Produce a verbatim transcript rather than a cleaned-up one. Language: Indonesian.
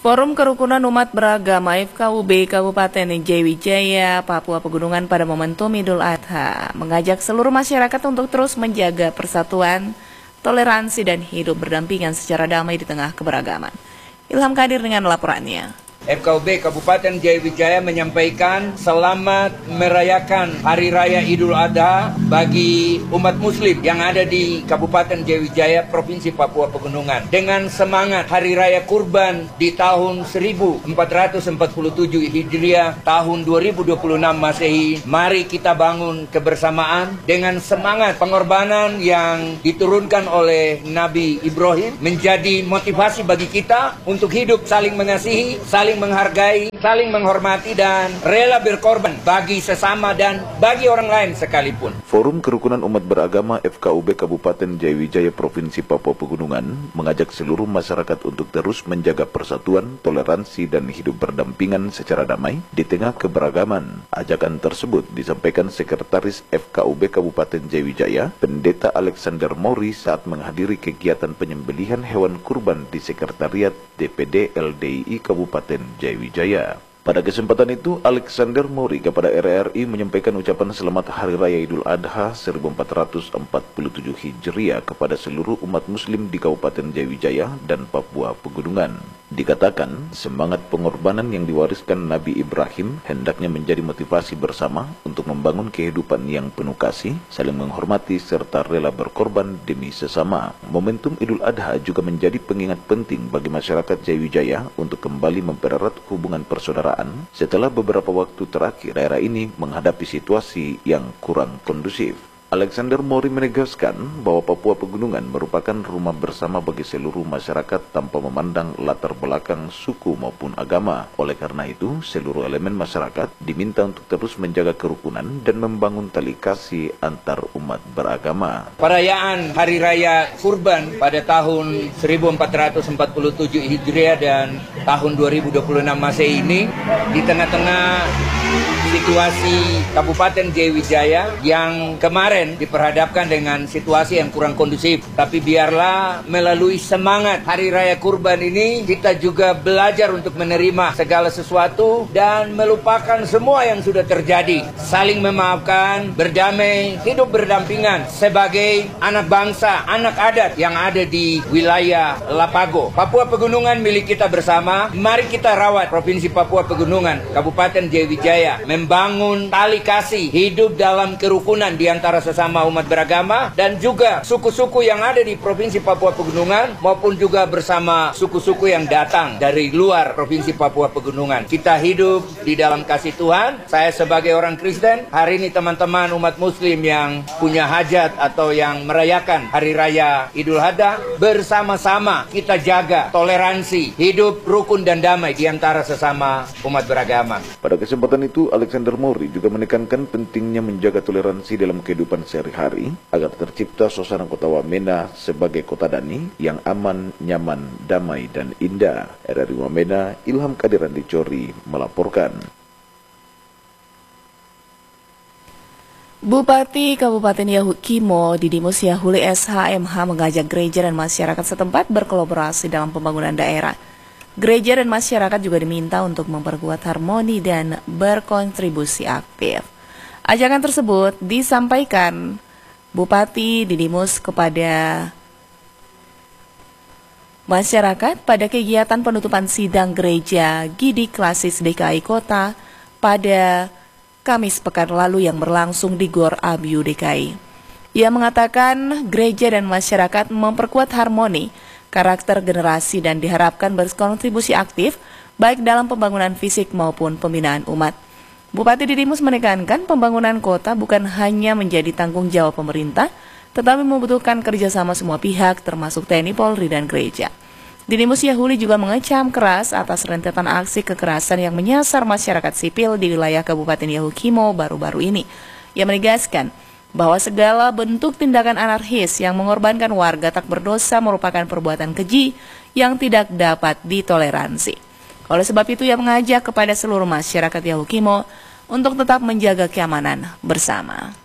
Forum Kerukunan Umat Beragama F K U B Kabupaten Jayawijaya, Papua Pegunungan pada momentum Idul Adha mengajak seluruh masyarakat untuk terus menjaga persatuan, toleransi, dan hidup berdampingan secara damai di tengah keberagaman. Ilham Kadir dengan laporannya. F K U B Kabupaten Jayawijaya menyampaikan selamat merayakan Hari Raya Idul Adha bagi umat muslim yang ada di Kabupaten Jayawijaya, Provinsi Papua Pegunungan. Dengan semangat Hari Raya Kurban di tahun seribu empat ratus empat puluh tujuh Hijriah, tahun dua ribu dua puluh enam Masehi, mari kita bangun kebersamaan dengan semangat pengorbanan yang diturunkan oleh Nabi Ibrahim menjadi motivasi bagi kita untuk hidup saling mengasihi, saling menghargai, saling menghormati, dan rela berkorban bagi sesama dan bagi orang lain sekalipun. Forum Kerukunan Umat Beragama F K U B Kabupaten Jayawijaya Provinsi Papua Pegunungan mengajak seluruh masyarakat untuk terus menjaga persatuan, toleransi, dan hidup berdampingan secara damai di tengah keberagaman. Ajakan tersebut disampaikan Sekretaris F K U B Kabupaten Jayawijaya, Pendeta Alexander Mori, saat menghadiri kegiatan penyembelihan hewan kurban di Sekretariat D P D L D I Kabupaten Jayawijaya. Pada kesempatan itu, Alexander Mori kepada R R I menyampaikan ucapan selamat Hari Raya Idul Adha seribu empat ratus empat puluh tujuh Hijriah kepada seluruh umat muslim di Kabupaten Jayawijaya dan Papua Pegunungan. Dikatakan, semangat pengorbanan yang diwariskan Nabi Ibrahim hendaknya menjadi motivasi bersama untuk membangun kehidupan yang penuh kasih, saling menghormati, serta rela berkorban demi sesama. Momentum Idul Adha juga menjadi pengingat penting bagi masyarakat Jayawijaya untuk kembali mempererat hubungan persaudaraan setelah beberapa waktu terakhir daerah ini menghadapi situasi yang kurang kondusif. Alexander Mori menegaskan bahwa Papua Pegunungan merupakan rumah bersama bagi seluruh masyarakat tanpa memandang latar belakang suku maupun agama. Oleh karena itu, seluruh elemen masyarakat diminta untuk terus menjaga kerukunan dan membangun tali kasih antar umat beragama. Perayaan Hari Raya Kurban pada tahun seribu empat ratus empat puluh tujuh Hijriah dan tahun dua ribu dua puluh enam Masehi ini di tengah-tengah situasi Kabupaten Jayawijaya yang kemarin diperhadapkan dengan situasi yang kurang kondusif. Tapi biarlah melalui semangat Hari Raya Kurban ini kita juga belajar untuk menerima segala sesuatu dan melupakan semua yang sudah terjadi. Saling memaafkan, berdamai, hidup berdampingan sebagai anak bangsa, anak adat yang ada di wilayah Lapago. Papua Pegunungan milik kita bersama. Mari kita rawat Provinsi Papua Pegunungan, Kabupaten Jayawijaya, membangun tali kasih, hidup dalam kerukunan di antara sesama umat beragama dan juga suku-suku yang ada di Provinsi Papua Pegunungan maupun juga bersama suku-suku yang datang dari luar Provinsi Papua Pegunungan. Kita hidup di dalam kasih Tuhan. Saya sebagai orang Kristen, hari ini teman-teman umat muslim yang punya hajat atau yang merayakan Hari Raya Idul Adha, bersama-sama kita jaga toleransi, hidup rukun dan damai di antara sesama umat beragama. Pada kesempatan itu, Alexander Mori juga menekankan pentingnya menjaga toleransi dalam kehidupan sehari-hari agar tercipta suasana kota Wamena sebagai kota Dani yang aman, nyaman, damai, dan indah. R R I Wamena, Ilham Kadir Dicori melaporkan. Bupati Kabupaten Yahukimo Didimus Yahuli S H M H mengajak gereja dan masyarakat setempat berkolaborasi dalam pembangunan daerah. Gereja dan masyarakat juga diminta untuk memperkuat harmoni dan berkontribusi aktif. Ajakan tersebut disampaikan Bupati Didimus kepada masyarakat pada kegiatan penutupan sidang gereja Gidi Klasis D K I Kota pada Kamis pekan lalu yang berlangsung di Gor Abyu D K I. Ia mengatakan gereja dan masyarakat memperkuat harmoni, karakter generasi, dan diharapkan berkontribusi aktif baik dalam pembangunan fisik maupun pembinaan umat. Bupati Didimus menekankan pembangunan kota bukan hanya menjadi tanggung jawab pemerintah, tetapi membutuhkan kerjasama semua pihak termasuk T N I, Polri, dan gereja. Didimus Yahuli juga mengecam keras atas rentetan aksi kekerasan yang menyasar masyarakat sipil di wilayah Kabupaten Yahukimo baru-baru ini. Ia menegaskan bahwa segala bentuk tindakan anarkis yang mengorbankan warga tak berdosa merupakan perbuatan keji yang tidak dapat ditoleransi. Oleh sebab itu, ia mengajak kepada seluruh masyarakat Yahukimo untuk tetap menjaga keamanan bersama.